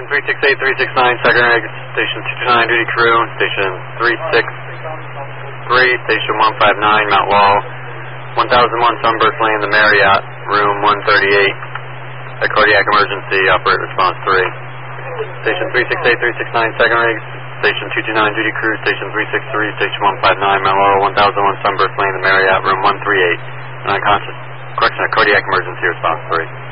368, 369, second rig, station 229, duty crew, station 363, station 159, Mount Laurel, 1001 Sunburst Lane, the Marriott, room 138, a cardiac emergency, operate response 3. Station 368, 369, second rig, station 229, duty crew, station 363, station 159, Mount Laurel, 1001 Sunburst Lane, the Marriott, room 138, an unconscious, correction, a cardiac emergency, response 3.